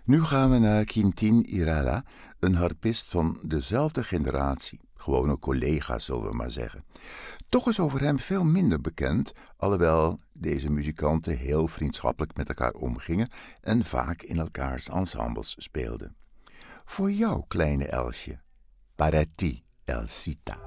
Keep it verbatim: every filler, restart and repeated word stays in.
Nu gaan we naar Quintin Irala, een harpist van dezelfde generatie. Gewone collega's, zullen we maar zeggen. Toch is over hem veel minder bekend, alhoewel deze muzikanten heel vriendschappelijk met elkaar omgingen en vaak in elkaars ensembles speelden. Voor jou, kleine Elsje, para ti, Elsita.